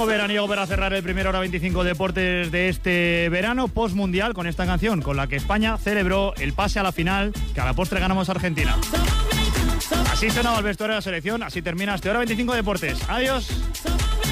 ritmo veraniego para cerrar el primer Hora 25 Deportes de este verano post-mundial con esta canción con la que España celebró el pase a la final que a la postre ganamos a Argentina. Así sonaba el vestuario de la selección, así termina este Hora 25 Deportes. Adiós.